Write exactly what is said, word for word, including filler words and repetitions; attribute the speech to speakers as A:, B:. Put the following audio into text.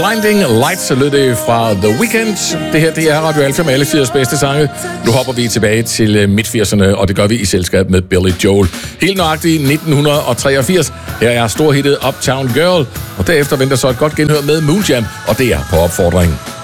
A: Blinding Lights lød det fra The Weeknd. Det her, det er Radio Alfa med alle firs bedste sange. Nu hopper vi tilbage til midt-firserne, og det gør vi i selskab med Billy Joel. Helt nøjagtigt nitten treogfirs. Her er storhittet Uptown Girl, og derefter venter så et godt genhør med Moonjam, og det er på opfordring.